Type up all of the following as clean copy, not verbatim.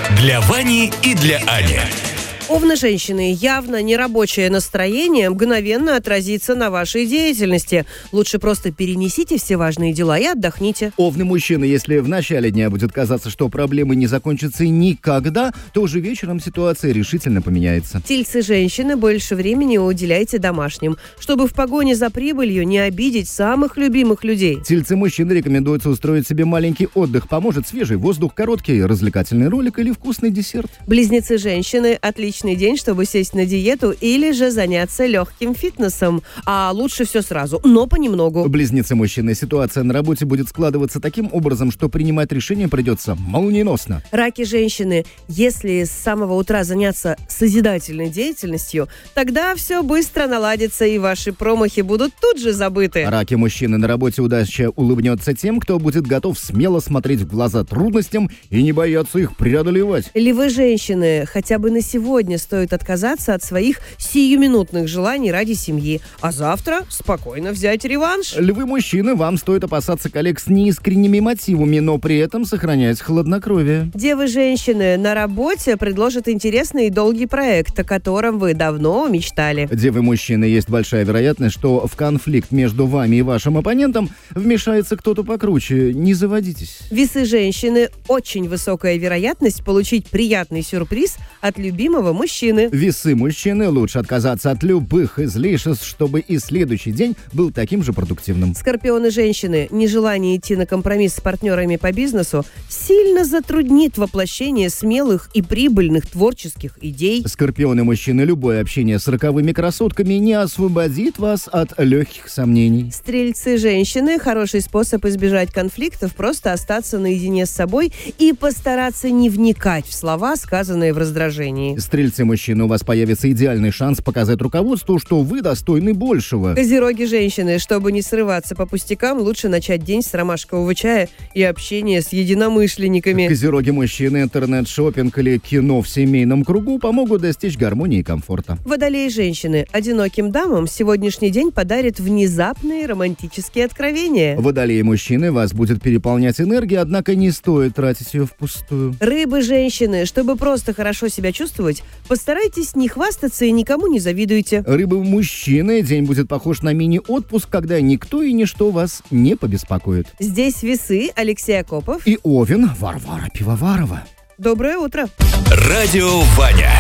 Для Вани и для Ани. Овны женщины, явно нерабочее настроение мгновенно отразится на вашей деятельности. Лучше просто перенесите все важные дела и отдохните. Овны мужчины, если в начале дня будет казаться, что проблемы не закончатся никогда, то уже вечером ситуация решительно поменяется. Тельцы женщины, больше времени уделяйте домашним, чтобы в погоне за прибылью не обидеть самых любимых людей. Тельцы мужчин рекомендуется устроить себе маленький отдых. Поможет свежий воздух, короткий развлекательный ролик или вкусный десерт. Близнецы женщины, отличный день, чтобы сесть на диету или же заняться легким фитнесом. А лучше все сразу, но понемногу. Близнецы мужчины, ситуация на работе будет складываться таким образом, что принимать решение придется молниеносно. Раки женщины, если с самого утра заняться созидательной деятельностью, тогда все быстро наладится и ваши промахи будут тут же забыты. Раки мужчины, на работе удача улыбнется тем, кто будет готов смело смотреть в глаза трудностям и не бояться их преодолевать. Львы женщины, хотя бы на сегодня стоит отказаться от своих сиюминутных желаний ради семьи, а завтра спокойно взять реванш. Львы мужчины, вам стоит опасаться коллег с неискренними мотивами, но при этом сохранять хладнокровие. Девы женщины, на работе предложат интересный и долгий проект, о котором вы давно мечтали. Девы мужчины, есть большая вероятность, что в конфликт между вами и вашим оппонентом вмешается кто-то покруче. Не заводитесь. Весы женщины, очень высокая вероятность получить приятный сюрприз от любимого мужчины. Весы мужчины, лучше отказаться от любых излишеств, чтобы и следующий день был таким же продуктивным. Скорпионы женщины, нежелание идти на компромисс с партнерами по бизнесу сильно затруднит воплощение смелых и прибыльных творческих идей. Скорпионы мужчины, любое общение с роковыми красотками не освободит вас от легких сомнений. Стрельцы женщины, хороший способ избежать конфликтов, просто остаться наедине с собой и постараться не вникать в слова, сказанные в раздражении. Стрельцы мужчины, у вас появится идеальный шанс показать руководству, что вы достойны большего. Козероги женщины, чтобы не срываться по пустякам, лучше начать день с ромашкового чая и общения с единомышленниками. Козероги мужчины, интернет-шоппинг или кино в семейном кругу помогут достичь гармонии и комфорта. Водолеи женщины, одиноким дамам сегодняшний день подарит внезапные романтические откровения. Водолеи мужчины, вас будет переполнять энергия, однако не стоит тратить ее впустую. Рыбы женщины, чтобы просто хорошо себя чувствовать, постарайтесь не хвастаться и никому не завидуйте. Рыбы мужчины, день будет похож на мини-отпуск, когда никто и ничто вас не побеспокоит. Здесь весы, Алексей Акопов И Овен, Варвара Пивоварова. Доброе утро. Радио Ваня.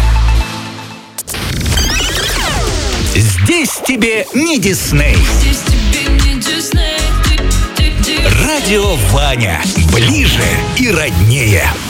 Здесь тебе не Дисней. Радио Ваня. Ближе и роднее.